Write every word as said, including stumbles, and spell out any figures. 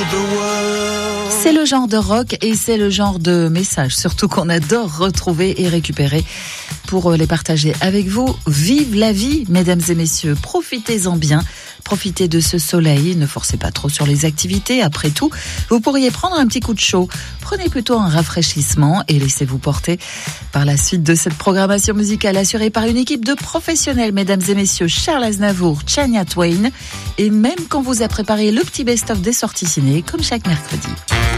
C'est le genre de rock et c'est le genre de message, surtout qu'on adore retrouver et récupérer pour les partager avec vous. Vive la vie, mesdames et messieurs, profitez-en bien. Profitez de ce soleil, ne forcez pas trop sur les activités. Après tout, vous pourriez prendre un petit coup de chaud. Prenez plutôt un rafraîchissement et laissez-vous porter par la suite de cette programmation musicale assurée par une équipe de professionnels, mesdames et messieurs, Charles Aznavour, Shania Twain. Et même quand vous a préparé le petit best-of des sorties ciné, comme chaque mercredi.